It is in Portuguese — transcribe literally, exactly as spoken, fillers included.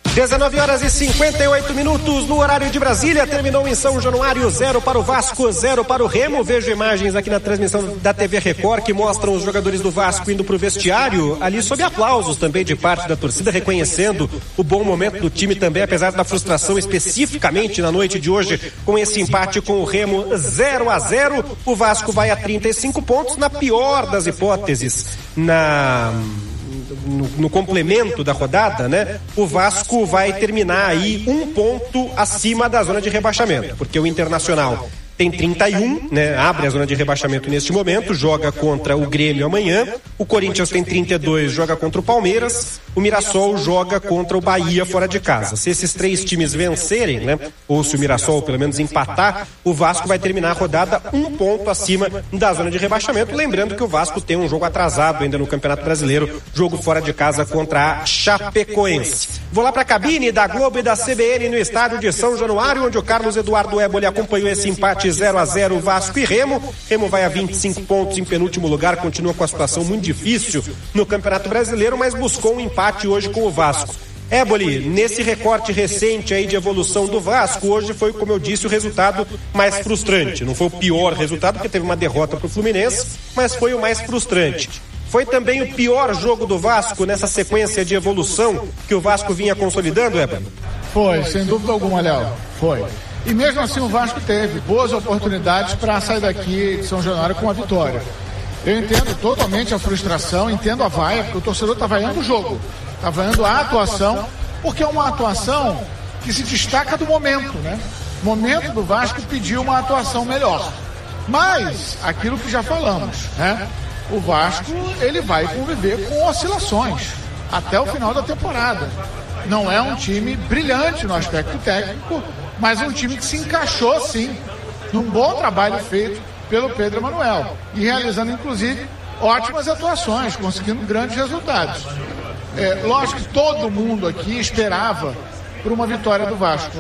dezenove horas e cinquenta e oito minutos no horário de Brasília. Terminou em São Januário, zero para o Vasco, zero para o Remo. Vejo imagens aqui na transmissão da T V Record que mostram os jogadores do Vasco indo para o vestiário, ali sob aplausos também de parte da torcida, reconhecendo o bom momento do time também, apesar da frustração especificamente na noite de hoje com esse empate com o Remo zero a zero. O Vasco vai a trinta e cinco pontos, na pior das hipóteses, na... No, no complemento da rodada, né? O Vasco vai terminar aí um ponto acima da zona de rebaixamento, porque o Internacional tem trinta e um, né? Abre a zona de rebaixamento neste momento, joga contra o Grêmio amanhã. O Corinthians tem trinta e dois, joga contra o Palmeiras. O Mirassol joga contra o Bahia fora de casa. Se esses três times vencerem, né? Ou se o Mirassol pelo menos empatar, o Vasco vai terminar a rodada um ponto acima da zona de rebaixamento. Lembrando que o Vasco tem um jogo atrasado ainda no Campeonato Brasileiro, jogo fora de casa contra a Chapecoense. Vou lá para a cabine da Globo e da C B N no estádio de São Januário, onde o Carlos Eduardo Éboli acompanhou esse empate zero a zero Vasco e Remo. Remo vai a vinte e cinco pontos em penúltimo lugar, continua com a situação muito difícil no Campeonato Brasileiro, mas buscou um empate hoje com o Vasco. Éboli, nesse recorte recente aí de evolução do Vasco, hoje foi, como eu disse, o resultado mais frustrante. Não foi o pior resultado, porque teve uma derrota para o Fluminense, mas foi o mais frustrante. Foi também o pior jogo do Vasco nessa sequência de evolução que o Vasco vinha consolidando, Éboli? Foi, sem dúvida alguma, Léo. Foi. E mesmo assim o Vasco teve boas oportunidades para sair daqui de São Januário com a vitória. Eu entendo totalmente a frustração, entendo a vaia, porque o torcedor está vaiando o jogo, está vaiando a atuação, porque é uma atuação que se destaca do momento, né? O momento do Vasco pediu uma atuação melhor. Mas, aquilo que já falamos, né? O Vasco, ele vai conviver com oscilações até o final da temporada. Não é um time brilhante no aspecto técnico, mas um time que se encaixou, sim, num bom trabalho feito pelo Pedro Emanuel e realizando, inclusive, ótimas atuações, conseguindo grandes resultados. É, lógico que todo mundo aqui esperava por uma vitória do Vasco.